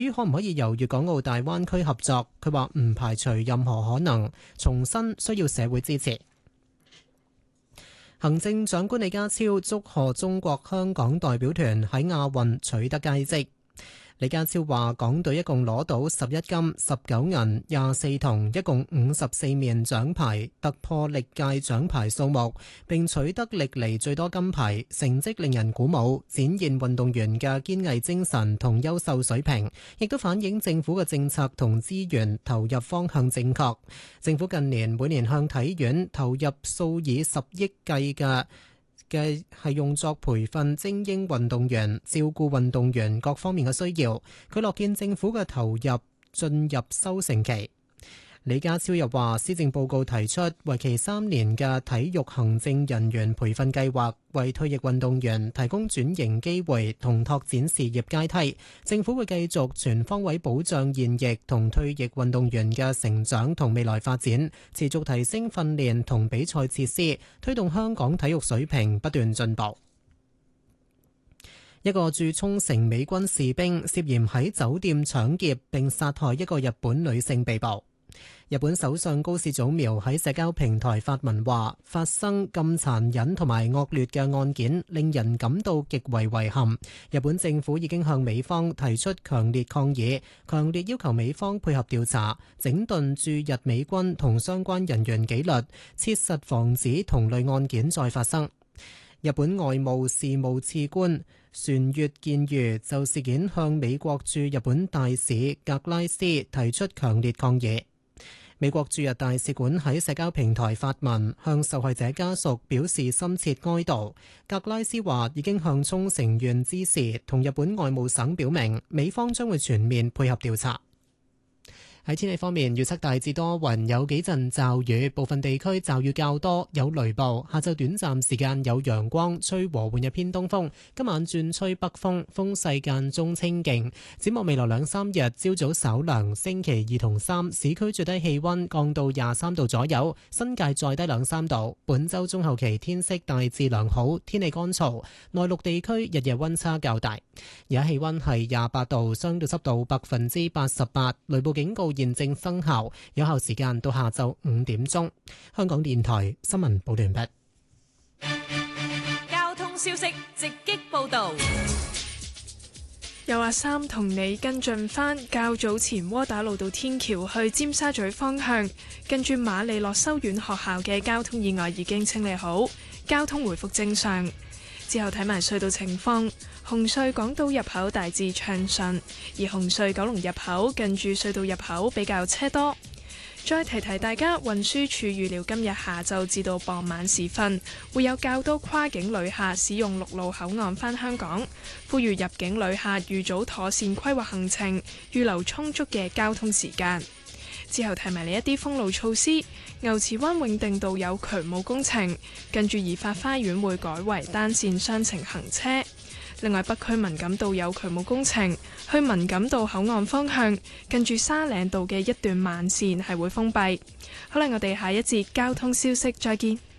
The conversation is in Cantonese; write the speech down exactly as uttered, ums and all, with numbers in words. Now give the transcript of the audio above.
於可唔可以由粵港澳大灣區合作，佢話唔排除任何可能，重申需要社會支持。行政長官李家超祝賀中國香港代表團喺亞運取得佳績。李家超話：港隊一共攞到十一金、十九銀、廿四銅，一共五十四面獎牌，突破歷屆獎牌數目，並取得歷嚟最多金牌，成績令人鼓舞，展現運動員嘅堅毅精神同優秀水平，亦都反映政府嘅政策同資源投入方向正確。政府近年每年向體院投入數以十億計嘅嘅係用作培訓精英運動員、照顧運動員各方面嘅需要。佢樂見政府嘅投入進入收成期。李家超又話，施政報告提出為期三年嘅體育行政人員培訓計劃，為退役運動員提供轉型機會同拓展事業階梯。政府會繼續全方位保障現役同退役運動員嘅成長同未來發展，持續提升訓練同比賽設施，推動香港體育水平不斷進步。一個駐沖繩美軍士兵涉嫌喺酒店搶劫並殺害一個日本女性被捕。日本首相高市早苗喺社交平台發文話，發生咁殘忍同埋惡劣嘅案件，令人感到極為遺憾。日本政府已經向美方提出強烈抗議，強烈要求美方配合調查，整頓駐日美軍同相關人員紀律，切實防止同類案件再發生。日本外務事務次官船越健裕就事件向美國駐日本大使格拉斯提出強烈抗議。美國駐日大使館喺社交平台發文，向受害者家屬表示深切哀悼。格拉斯話已經向沖繩縣知事同日本外務省表明，美方將會全面配合調查。喺天氣方面，預測大致多雲，有幾陣驟雨，部分地區驟雨較多，有雷暴。下晝短暫時間有陽光，吹和緩嘅偏東風。今晚轉吹北風，風勢間中清勁。展望未來兩三日，朝早稍涼。星期二同三，市區最低氣溫降到廿三度左右，新界再低兩三度。本週中後期天色大致良好，天氣乾燥。內陸地區日夜溫差較大。而家氣溫係廿八度，相對濕度百分之八十八，雷暴警告現正生效，有效時間到下晝五點鐘。香港電台新聞報道完畢。 交通消息直擊報道。 有阿三同你跟進返較早前窩打老道天橋去尖沙咀方向，跟住瑪利諾修院學校嘅交通意外已經清理好，交通回復正常。之後睇埋隧道情況，紅隧港島入口大致暢順，而紅隧九龍入口近住隧道入口比較車多。再提提大家，運輸署預料今日下晝至到傍晚時分，會有較多跨境旅客使用陸路口岸返香港，呼籲入境旅客預早妥善規劃行程，預留充足嘅交通時間。之後提埋你一啲封路措施，牛池灣永定道有渠務工程，跟住怡發花園會改為單線雙程行車。另外，北區文錦道有渠務工程，去文錦道口岸方向，跟住沙嶺道嘅一段慢線係會封閉。好啦，我哋下一節交通消息再見。